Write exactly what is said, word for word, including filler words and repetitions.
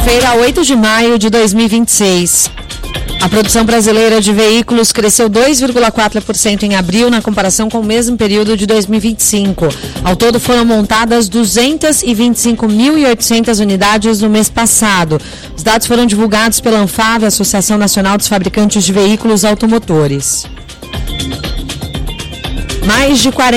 Segunda-feira, oito de maio de dois mil e vinte e seis. A produção brasileira de veículos cresceu dois vírgula quatro por cento em abril na comparação com o mesmo período de dois mil e vinte e cinco. Ao todo foram montadas duzentas e vinte e cinco mil e oitocentas unidades no mês passado. Os dados foram divulgados pela ANFAV, Associação Nacional dos Fabricantes de Veículos Automotores. Mais de quarenta